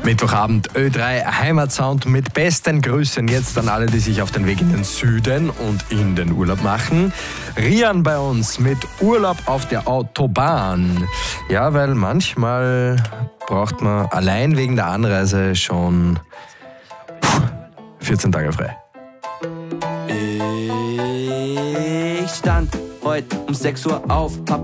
Mittwochabend Ö3 Heimatsound mit besten Grüßen jetzt an alle, die sich auf den Weg in den Süden und in den Urlaub machen. Rian bei uns mit Urlaub auf der Autobahn. Ja, weil manchmal braucht man allein wegen der Anreise schon 14 Tage frei. Ich stand heute um 6 Uhr auf, hab